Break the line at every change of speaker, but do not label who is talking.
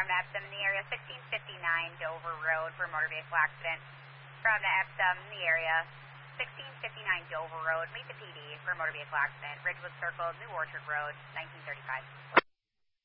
from the Epsom in the area, 1659 Dover Road for a motor vehicle accident. From the Epsom in the area, 1659 Dover Road, meet the PD for a motor vehicle accident. Ridgewood Circle, New Orchard Road, 1935.